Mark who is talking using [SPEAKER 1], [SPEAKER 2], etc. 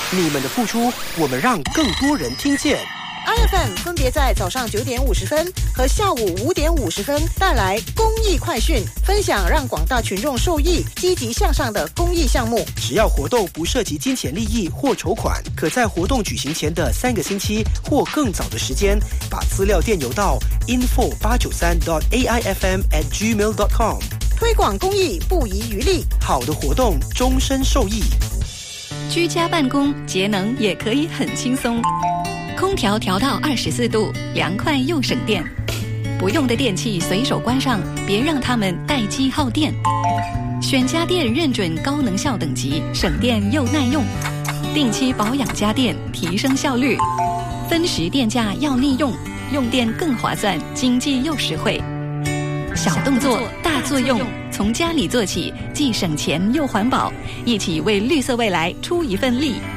[SPEAKER 1] 你们的付出，我们让更多人听见。
[SPEAKER 2] IFM 分别在早上9点50分和下午5点50分带来公益快讯，分享让广大群众受益、积极向上的公益项目。
[SPEAKER 1] 只要活动不涉及金钱利益或筹款，可在活动举行前的3个星期或更早的时间，把资料电邮到 info893.aifm@gmail.com。
[SPEAKER 2] 推广公益不遗余力，
[SPEAKER 1] 好的活动终身受益。
[SPEAKER 3] 居家办公节能也可以很轻松，空调调到24度，凉快又省电。不用的电器随手关上，别让它们待机耗电。选家电认准高能效等级，省电又耐用。定期保养家电，提升效率。分时电价要利用，用电更划算，经济又实惠。小动作大作用，从家里做起，既省钱又环保，一起为绿色未来出一份力。